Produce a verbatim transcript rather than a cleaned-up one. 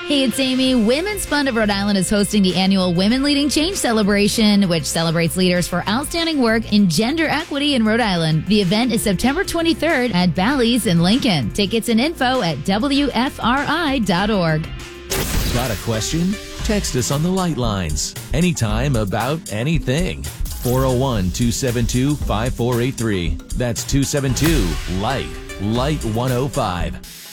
Hey, it's Amy. Women's Fund of Rhode Island is hosting the annual Women Leading Change celebration, which celebrates leaders for outstanding work in gender equity in Rhode Island. The event is September twenty-third at Bally's in Lincoln. Tickets and info at W F R I dot org. Got a question? Text us on the Light Lines. Anytime about anything. four oh one, two seven two, five four eight three. That's two seven two, LIGHT. Light one oh five.